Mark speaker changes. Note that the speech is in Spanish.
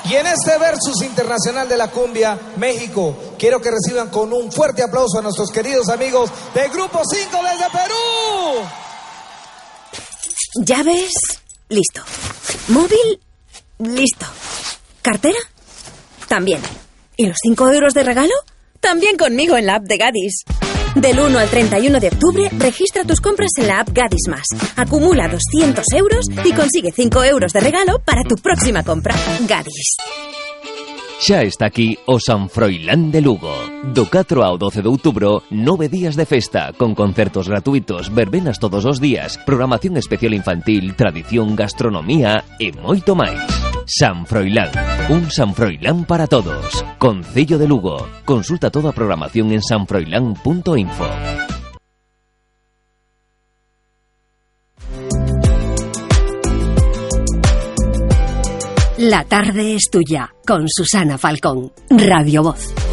Speaker 1: Y en este Versus Internacional de la Cumbia, México, quiero que reciban con un fuerte aplauso a nuestros queridos amigos de Grupo 5 desde Perú.
Speaker 2: ¿Llaves? Listo. ¿Móvil? Listo. ¿Cartera? También. ¿Y los 5 euros de regalo? También conmigo en la app de Gadis. Del 1 al 31 de octubre, registra tus compras en la app Gadis Más. Acumula 200 euros y consigue 5 euros de regalo para tu próxima compra. Gadis.
Speaker 3: Xa está aquí o San Froilán de Lugo. Do 4 ao 12 de outubro, 9 días de festa, con concertos gratuitos, verbenas todos os días, programación especial infantil, tradición, gastronomía e moito máis. San Froilán, un San Froilán para todos. Concello de Lugo. Consulta toda a programación en sanfroilán.info.
Speaker 2: La tarde es tuya, con Susana Falcón, Radio Voz.